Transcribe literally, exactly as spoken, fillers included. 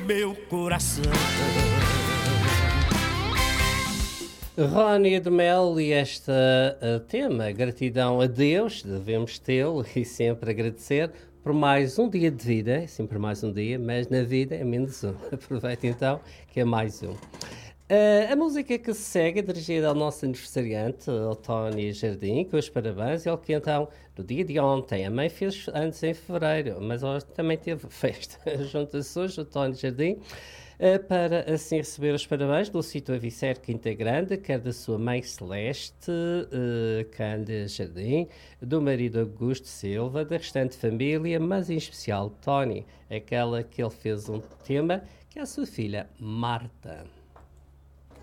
meu coração. Rónia de Mel e este uh, tema, gratidão a Deus, devemos tê-lo e sempre agradecer por mais um dia de vida, é sempre mais um dia, mas na vida é menos um. Aproveita então que é mais um. Uh, a música que se segue é dirigida ao nosso aniversariante, ao Tony Jardim, com os parabéns. Ele que então, no dia de ontem, a mãe fez anos em fevereiro, mas hoje também teve festa. Junta-se hoje o Tony Jardim uh, para assim receber os parabéns do sítio Avicer Quinta Grande, quer da sua mãe Celeste, uh, Cândia Jardim, do marido Augusto Silva, da restante família, mas em especial Tony, aquela que ele fez um tema, que é a sua filha Marta.